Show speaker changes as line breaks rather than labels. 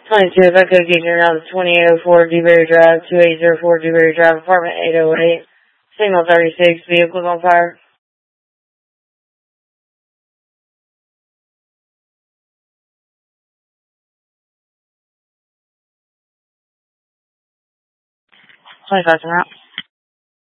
22, if I could get you around 2804 Dewberry Drive, 2804 Dewberry Drive, apartment 808, signal 36, vehicles on fire. 25 route.